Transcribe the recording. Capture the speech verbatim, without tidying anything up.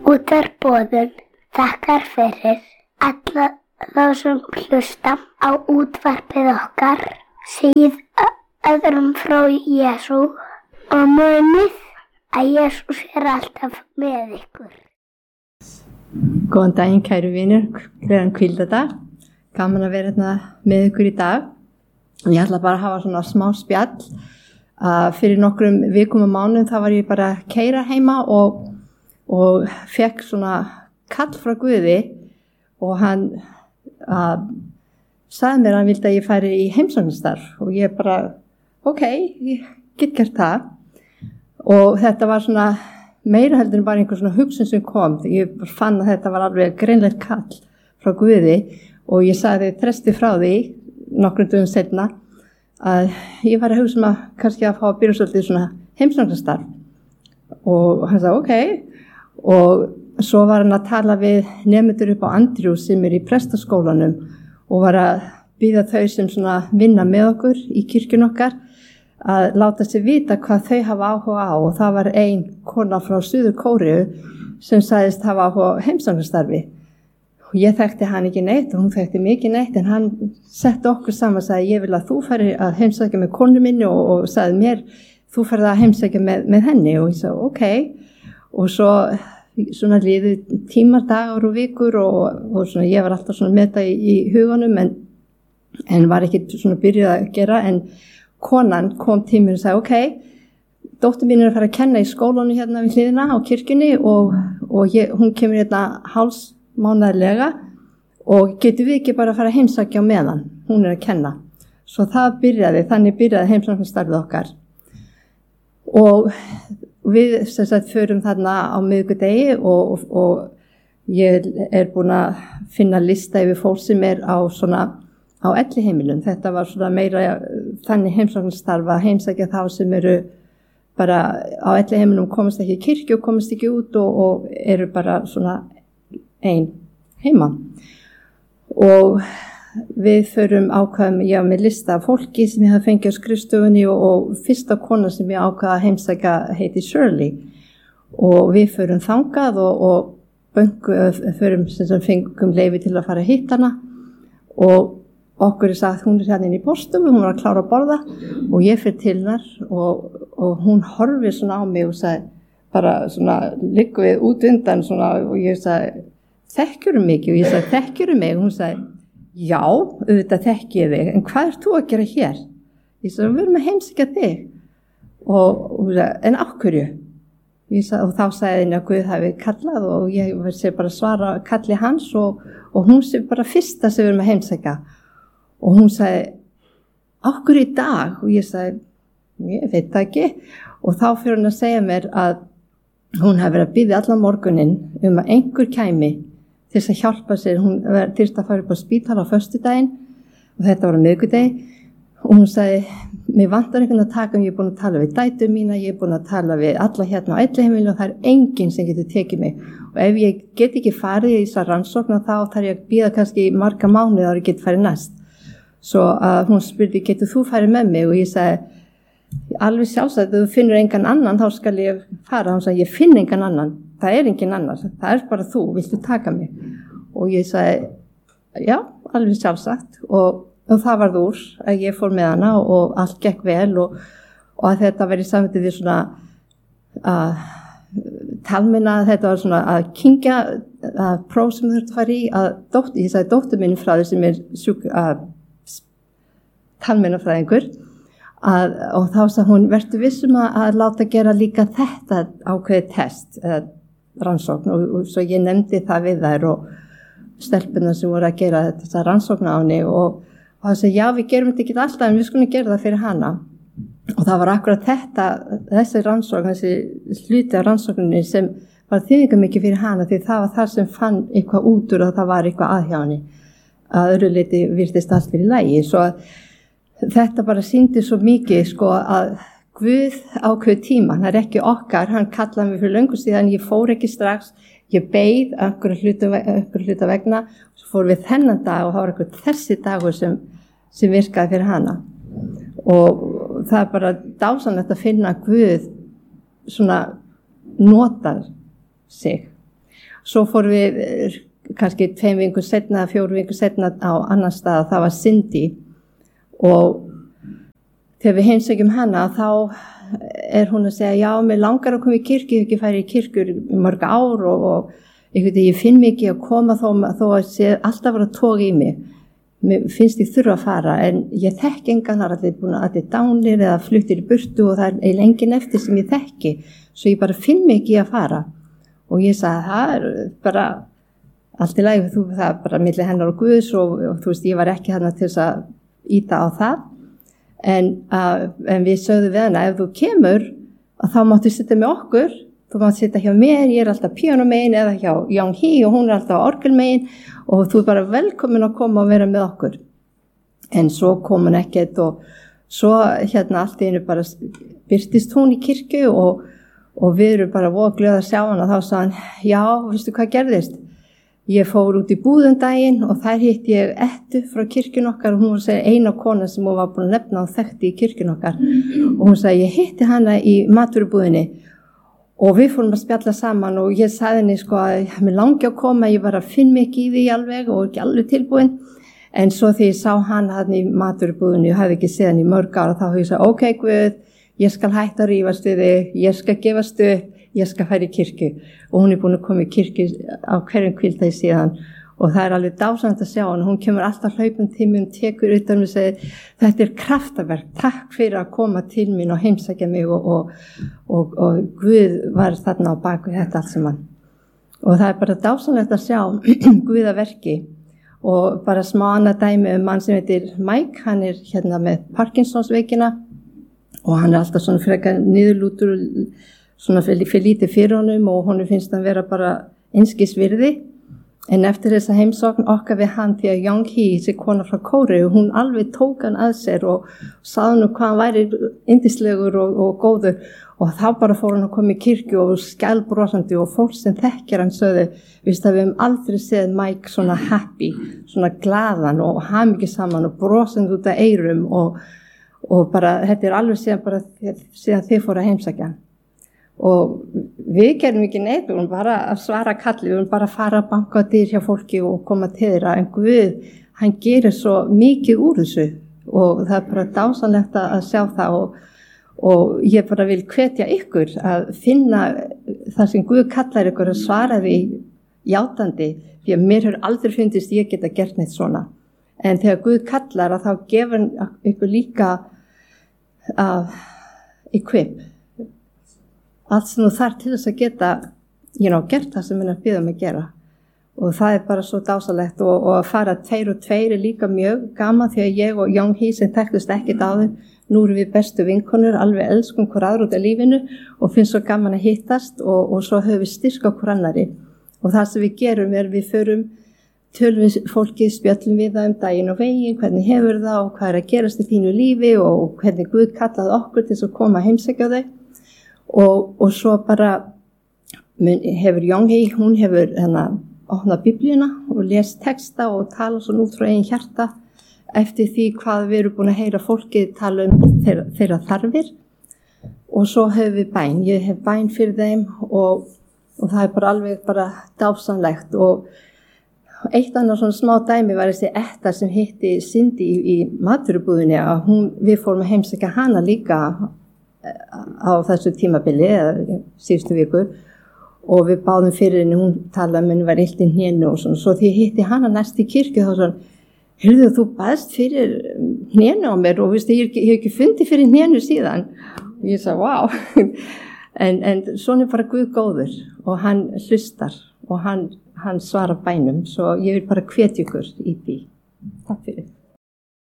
Útvarpsboðun þakkar fyrir alla þá sem hlusta á útvarpið okkar, segið öðrum frá Jesú og munið að Jesús er alltaf með ykkur. Góðan daginn kæru vinir, gleðan hvíldadag. Gaman að vera hérna með ykkur í dag. Ég ætla bara að hafa svona smá spjall. Uh, fyrir nokkrum vikum og mánuðum þá var ég bara að keyra heima og, og fekk svona kall frá Guði og hann uh, sagði mér að hann vildi að ég færi í heimsóknarstarf og ég bara, ok, ég get gert það. Og þetta var svona meira heldur en bara einhver svona hugsun sem kom. Ég fann að þetta var alveg greinlegt kall frá Guði og ég sagði tresti frá því nokkrum dögum seinna að ég var að hugsa um að kannski að fá að byrja svolítið svona heimsóknarstarf og hann sagði ok og svo var hann að tala við nemendur upp á Andrjú sem er í prestaskólanum og var að biðja þau sem svona vinna með okkur í kirkjun okkar að láta sig vita hvað þau hafa áhuga á og það var ein kona frá Suður Kóreu sem sagðist hafa áhuga á heimsóknarstarfi. Og ég þekkti hann ekki neitt og hún þekkti mig ekki neitt en hann setti okkur saman og sagði ég vil að þú færi að heimsækja með konu minni og, og sagði mér þú færði að heimsækja með, með henni og ég sagði ok og svo svona liðu tímar, dagar og vikur og, og svona ég var alltaf svona með það í, í huganum en, en var ekki svona byrjuð að gera en konan kom til mér og sagði ok dóttir mín er að fara að kenna í skólanum hérna við hliðina á kirkjunni og, og ég, hún kemur hérna háls mánaðarlega og getur við ekki bara að fara að heimsækja á meðan hún er að kenna. Svo það byrjaði, þannig byrjaði heimsóknarstarfið okkar. Og við sem sagt förum þarna á miðvikudegi og, og, og ég er búin að finna lista yfir fólk sem er á svona á elliheimilum. Þetta var svona meira þannig heimsóknarstarf að heimsækja þá sem eru bara á elliheimilum komast ekki í kirkju og komast ekki út og, og eru bara svona einn heima og við förum ákvaðum, ég var með lista af fólki sem ég hafði fengið á skrifstofunni og, og fyrsta kona sem ég ákvaða að heimsækja heiti Shirley og við förum þangað og, og böngu, förum sem sem fengum leyfi til að fara að hitta hana og okkur er sagt hún er hérna inn í borðstofu, hún var að klára að borða og ég fyrir til hennar og, og hún horfir svona á mig og sagði bara svona liggur við út undan svona og ég sagði þekkjurðu mig og ég sagði þekkjurðu mig og hún sagði já, auðvitað þekki ég þig en hvað ert þú að gera hér? Ég sagði við erum að heimsækja þig og hún sagði en á hverju? Sagði, og þá sagði henni að Guð hafi kallað og ég sé bara svara kalli hans og, og hún sé bara fyrsta sem við erum að heimsækja og hún sagði á hverju í dag? Og ég sagði ég veit það ekki og þá fyrir hún að segja mér að hún hafi verið að biðja allan morguninn um að einhver kæmi til þess að hjálpa sér, hún þyrfti að fara upp á spítala á föstudaginn og þetta var á miðvikudegi og hún sagði, mér vantar einhvern að taka, ég er búin að tala við dætur mína, ég er búin að tala við alla hérna á elliheimilinu og það er enginn sem getur tekið mig og ef ég get ekki farið í þessa rannsókn þá þarf ég að bíða kannski marga mánuði áður ég get farið næst. Svo að hún spurði, getur þú farið með mig og ég sagði, alveg sjálfsagt, ef þú finnur engan annan þá skal ég fara, hann sagði, ég finn engan annan. Það er engin annar, það er bara þú, viltu taka mig? Og ég sagði, já, alveg sjálfsagt og, og það varð úr að ég fór með hana og, og allt gekk vel og, og að þetta verið samvitið við svona að talminna, þetta var svona að kyngja að próf sem þurfti að fara í að dóttir, ég sagði dóttur minni frá því sem er sjúk, að talminnafræðingur að, og þá sagði hún, vertu vissum að, að láta gera líka þetta ákveðið test eða rannsókn og, og svo ég nefndi það við þær og stelpuna sem voru að gera þessa rannsókn á henni og, og það sagði, já við gerum þetta ekki alltaf en við skulum gera það fyrir hana og það var akkurat þetta, þessi rannsókn, þessi hluti af rannsókninni sem var þýðingarmikið fyrir hana því það var það sem fann eitthvað út úr og það var eitthvað að hjá henni að öðru leyti virtist allt fyrir lagi svo að þetta bara sýndi svo mikið sko að Guð ákveð tíma, hann er ekki okkar, hann kallaði mig fyrir löngu síðan, ég fór ekki strax, ég beið einhverju hluta, hluta vegna, svo fór við þennan dag og það var einhver þessi dagur sem, sem virkaði fyrir hana. Og það er bara dásanlegt að finna Guð svona notar sig. Svo fórum við kannski tveim vingur setna, fjóru vingur setna á annan stað, það var Cindy og þegar við heimsækjum hana þá er hún að segja já, mér langar að koma í kirkju, ég hef ekki farið í kirkjur í mörg ár og, og einhvern veginn ég finn mig ekki að koma þó, þó að sé alltaf vera tók í mig. Mér finnst ég þurfa að fara en ég þekki engan, það er allir búin að allir dánir eða fluttir í burtu og það er eiginlega engin eftir sem ég þekki, svo ég bara finn mig ekki að fara. Og ég sagði það er bara allt í lagi, þú, það er bara milli hennar og Guðs og, og þú veist, ég var ekki þarna til þess að íta á það. En, uh, en við sögðum við hana, ef þú kemur, þá máttu sitja með okkur, þú máttu sitja hjá mér, ég er alltaf píanómegin eða hjá Young Hee og hún er alltaf orgelmegin og þú er bara velkomin að koma og vera með okkur. En svo kom hún ekkert og svo hérna allt í einu bara birtist hún í kirkju og Og við erum bara voða glöð að sjá hana, þá sagði hann, já, veistu hvað gerðist? Ég fór út í búðum daginn og þær hitti ég Ettu frá kirkjun okkar og hún var að segja eina kona sem hún var búin að nefna og þekkti í kirkjun okkar. Og hún sagði, ég hitti hana í matvörubúðinni og við fórum að spjalla saman og ég sagði henni sko að mér langi að koma, ég var að finna mig ekki í því alveg og ekki alveg tilbúin. En svo þegar ég sá hann hann í matvörubúðinni og hafði ekki séð hann í mörg ára, þá hefði ég sagt, ok, Guð, ég skal hætta að rífast við þig, ég skal gefast upp, ég skal færa í kirkju. Og hún er búin að koma í kirkju á hverjum kvíldagi síðan og það er alveg dásamt að sjá hann. Hún kemur alltaf hlaupum til mín, tekur utan mig og segir, þetta er kraftaverk, takk fyrir að koma til mín og heimsækja mig og, og, og, og Guð var þarna á baku þetta allt saman. Og það er bara dásamlegt að sjá Guð að verki. Og bara smá annað dæmi um mann sem heitir Mike, hann er hérna með Parkinsons veikina. Og hann er alltaf svona frekar niðurlútur og svona fyrir, fyrir lítið fyrir honum og honum finnst hann vera bara einskis virði. En eftir þessa heimsókn okkar við hann því að Young Hee, þessi kona frá Kóreu, hún alveg tók hann að sér og sagði nú hvað hann væri yndislegur og, og góður. Og þá bara fór hann að koma í kirkju og skælbrosandi og fólk sem þekkir hann sögðu, víst að við hefum aldrei séð Mike svona happy, svona glaðan og hamingjusaman og brosandi út af eyrum og og bara, þetta er alveg síðan bara síðan þið fóru að heimsækja hann. Og við gerum ekki neitt, við vorum bara að svara kalli, við vorum bara að fara að banka á dyr hjá fólki og koma til þeirra, en Guð, hann gerir svo mikið úr þessu og það er bara dásanlegt að sjá það og, og ég bara vil hvetja ykkur að finna það sem Guð kallar ykkur að svara því játandi, því að mér hefur aldrei fundist ég geta gert neitt svona. En þegar Guð kallar að þá gefur ykkur líka uh, equip. Allt sem þú þarf til þess að geta, you know, gert það sem hann er að biðja mig að gera. Og það er bara svo dásalegt og, og að fara tveir og tveir er líka mjög gaman því að ég og Young Hee sem þekktust ekkert áður, nú erum við bestu vinkonur, alveg elskum hver aðra út af lífinu og finnst svo gaman að hittast og, og svo höfum við styrk á hver annari. Og það sem við gerum er við förum tölum við fólkið, spjöllum við það um daginn og veginn, hvernig hefur það og hvað er að gerast í þínu lífi og hvernig Guð kallaði okkur til að koma að heimsækja þau. Og, og svo bara hefur Young Hee, hún hefur hérna opnað biblíuna og lest texta og tala svona út frá eigin hjarta eftir því hvað við erum búin að heyra fólkið tala um þeirra, þeirra þarfir. Og svo hefur við bæn, ég hef bæn fyrir þeim og, og það er bara alveg bara dásamlegt og eitt annað svona smá dæmi var þessi Etta sem hitti Cindy í, í matvörubúðinni að hún, við fórum að heimsækja hana líka á þessu tímabili eða síðustu vikur og við báðum fyrir henni, hún talaði um henni var illt í hnénu og svona, svo því ég hitti hana næst í kirkju þá svona, heyrðu þú baðst fyrir hnénu á mér og viðstu, ég hef ekki fundið fyrir hnénu síðan og ég sagði, wow en, en svona er bara Guð góður og hann hlustar og hann hann svarar bænum, svo ég vil bara hvetja ykkur í því. Takk fyrir.